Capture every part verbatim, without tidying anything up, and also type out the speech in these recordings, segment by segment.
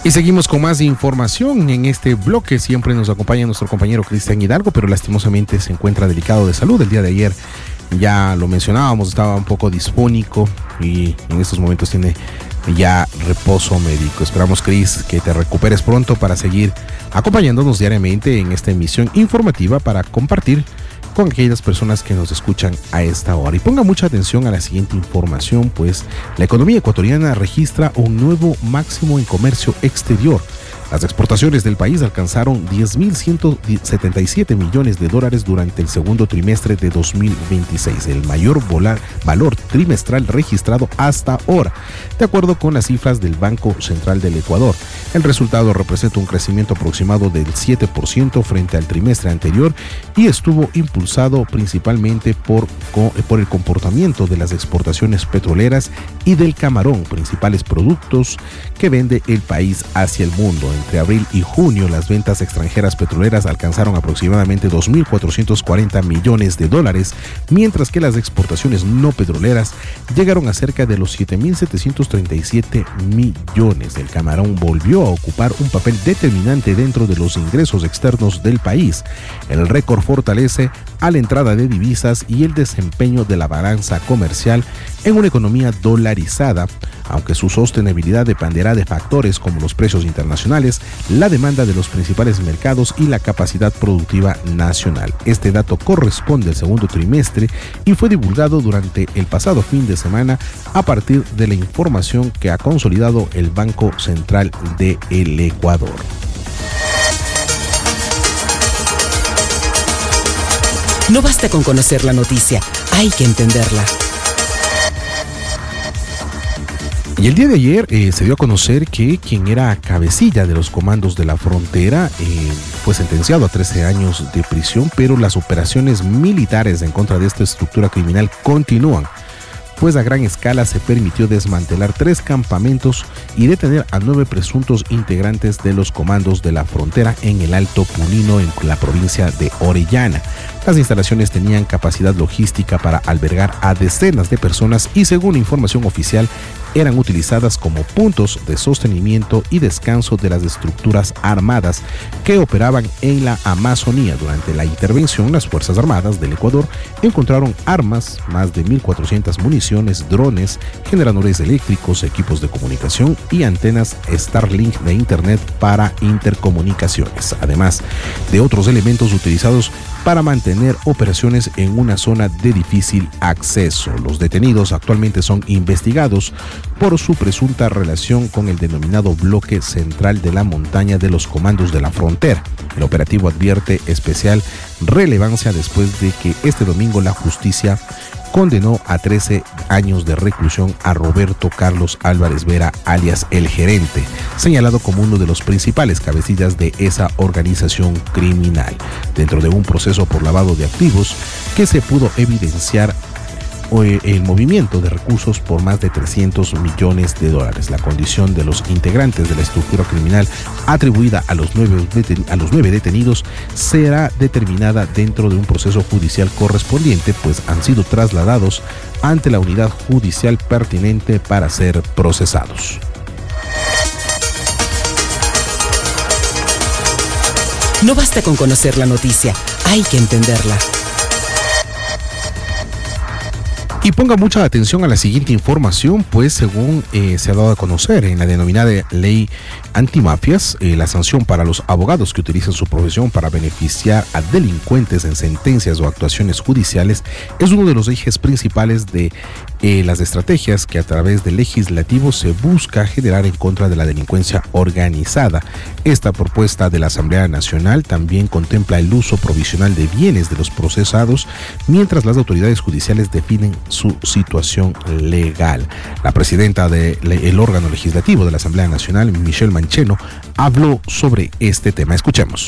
Y seguimos con más información en este bloque. Siempre nos acompaña nuestro compañero Cristian Hidalgo, pero lastimosamente se encuentra delicado de salud. El día de ayer ya lo mencionábamos, estaba un poco disfónico y en estos momentos tiene ya reposo médico. Esperamos, Cris, que te recuperes pronto para seguir acompañándonos diariamente en esta emisión informativa para compartir con aquellas personas que nos escuchan a esta hora. Y ponga mucha atención a la siguiente información, pues la economía ecuatoriana registra un nuevo máximo en comercio exterior. Las exportaciones del país alcanzaron diez mil ciento setenta y siete millones de dólares durante el segundo trimestre de dos mil veintiséis, el mayor volar, valor trimestral registrado hasta ahora, de acuerdo con las cifras del Banco Central del Ecuador. El resultado representa un crecimiento aproximado del siete por ciento frente al trimestre anterior y estuvo impulsado principalmente por, por el comportamiento de las exportaciones petroleras y del camarón, principales productos que vende el país hacia el mundo. Entre abril y junio, las ventas extranjeras petroleras alcanzaron aproximadamente dos mil cuatrocientos cuarenta millones de dólares, mientras que las exportaciones no petroleras llegaron a cerca de los siete mil setecientos treinta y siete millones. El camarón volvió a ocupar un papel determinante dentro de los ingresos externos del país. El récord fortalece a la entrada de divisas y el desempeño de la balanza comercial en una economía dolarizada, aunque su sostenibilidad dependerá de factores como los precios internacionales, la demanda de los principales mercados y la capacidad productiva nacional. Este dato corresponde al segundo trimestre y fue divulgado durante el pasado fin de semana a partir de la información que ha consolidado el Banco Central de el Ecuador. No basta con conocer la noticia, hay que entenderla. Y el día de ayer eh, se dio a conocer que quien era cabecilla de los comandos de la frontera eh, fue sentenciado a trece años de prisión, pero las operaciones militares en contra de esta estructura criminal continúan, pues a gran escala se permitió desmantelar tres campamentos y detener a nueve presuntos integrantes de los comandos de la frontera en el Alto Punino, en la provincia de Orellana. Las instalaciones tenían capacidad logística para albergar a decenas de personas y, según información oficial, eran utilizadas como puntos de sostenimiento y descanso de las estructuras armadas que operaban en la Amazonía. Durante la intervención, las Fuerzas Armadas del Ecuador encontraron armas, más de mil cuatrocientas municiones, drones, generadores eléctricos, equipos de comunicación y antenas Starlink de Internet para intercomunicaciones, además de otros elementos utilizados para mantener operaciones en una zona de difícil acceso. Los detenidos actualmente son investigados por su presunta relación con el denominado bloque central de la montaña de los comandos de la frontera. El operativo advierte especial relevancia después de que este domingo la justicia condenó a trece años de reclusión a Roberto Carlos Álvarez Vera, alias El Gerente, señalado como uno de los principales cabecillas de esa organización criminal, dentro de un proceso por lavado de activos que se pudo evidenciar el movimiento de recursos por más de trescientos millones de dólares. La condición de los integrantes de la estructura criminal atribuida a los nueve, deten- a los nueve detenidos será determinada dentro de un proceso judicial correspondiente, pues han sido trasladados ante la unidad judicial pertinente para ser procesados. No basta con conocer la noticia, hay que entenderla. Y ponga mucha atención a la siguiente información, pues según eh, se ha dado a conocer en la denominada ley antimafias, eh, la sanción para los abogados que utilizan su profesión para beneficiar a delincuentes en sentencias o actuaciones judiciales es uno de los ejes principales de eh, las estrategias que a través del legislativo se busca generar en contra de la delincuencia organizada. Esta propuesta de la Asamblea Nacional también contempla el uso provisional de bienes de los procesados mientras las autoridades judiciales definen su situación legal. La presidenta del órgano legislativo de la Asamblea Nacional, Michelle Mancheno, habló sobre este tema. Escuchemos.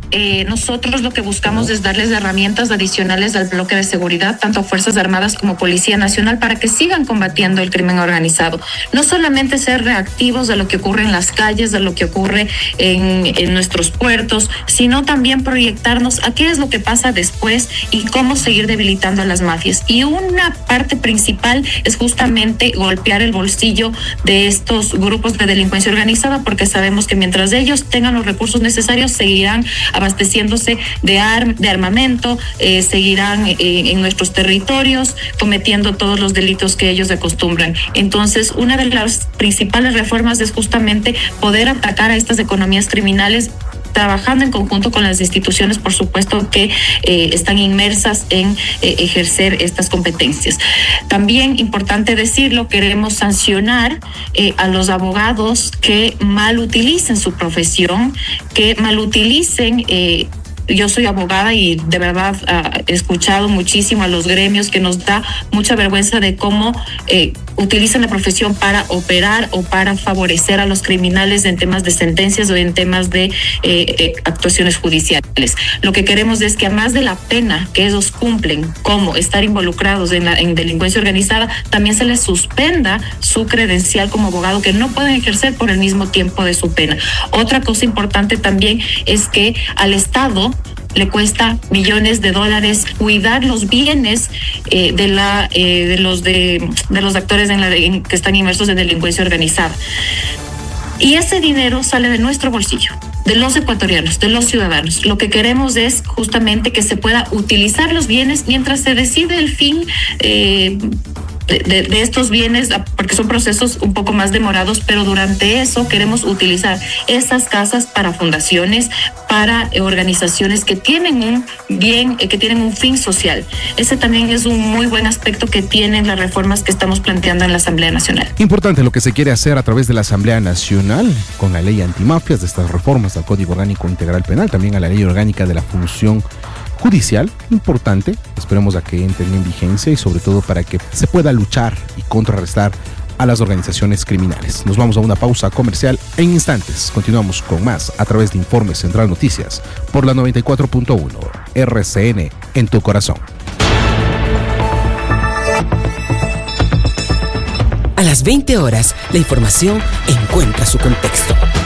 Eh, nosotros lo que buscamos es darles herramientas adicionales al bloque de seguridad, tanto a Fuerzas Armadas como Policía Nacional, para que sigan combatiendo el crimen organizado. No solamente ser reactivos de lo que ocurre en las calles, de lo que ocurre en, en nuestros puertos, sino también proyectarnos a qué es lo que pasa después y cómo seguir debilitando a las mafias. Y una parte principal es justamente golpear el bolsillo de estos grupos de delincuencia organizada, porque sabemos que mientras ellos tengan los recursos necesarios, seguirán abasteciéndose de, ar de armamento, eh, seguirán eh, en nuestros territorios cometiendo todos los delitos que ellos acostumbran. Entonces, una de las principales reformas es justamente poder atacar a estas economías criminales, trabajando en conjunto con las instituciones, por supuesto, que eh, están inmersas en eh, ejercer estas competencias. También, importante decirlo, queremos sancionar eh, a los abogados que mal utilicen su profesión, que mal utilicen eh, Yo soy abogada y de verdad uh, he escuchado muchísimo a los gremios, que nos da mucha vergüenza de cómo eh, utilizan la profesión para operar o para favorecer a los criminales en temas de sentencias o en temas de eh, eh, actuaciones judiciales. Lo que queremos es que, además de la pena que ellos cumplen, como estar involucrados en, la, en delincuencia organizada, también se les suspenda su credencial como abogado, que no pueden ejercer por el mismo tiempo de su pena. Otra cosa importante también es que al Estado le cuesta millones de dólares cuidar los bienes eh, de la eh, de los de, de los actores en la, en, que están inmersos en delincuencia organizada. Y ese dinero sale de nuestro bolsillo, de los ecuatorianos, de los ciudadanos. Lo que queremos es justamente que se pueda utilizar los bienes mientras se decide el fin eh, De, de, de estos bienes, porque son procesos un poco más demorados, pero durante eso queremos utilizar esas casas para fundaciones, para organizaciones que tienen un bien, que tienen un fin social. Ese también es un muy buen aspecto que tienen las reformas que estamos planteando en la Asamblea Nacional. Importante lo que se quiere hacer a través de la Asamblea Nacional con la ley antimafias, de estas reformas al Código Orgánico Integral Penal, también a la ley orgánica de la función judicial. Importante, esperemos a que entren en vigencia y sobre todo para que se pueda luchar y contrarrestar a las organizaciones criminales. Nos vamos a una pausa comercial. En instantes continuamos con más a través de Informe Central Noticias por la noventa y cuatro punto uno R C N, en tu corazón. A las veinte horas, la información encuentra su contexto.